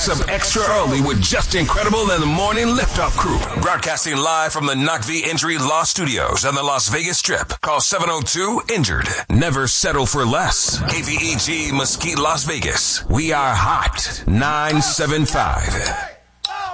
Some extra early with Just Incredible and the Morning Liftoff Crew. Broadcasting live from the Knock V Injury Law Studios on the Las Vegas Strip. Call 702-INJURED. Never settle for less. KVEG Mesquite, Las Vegas. We are hot. 975.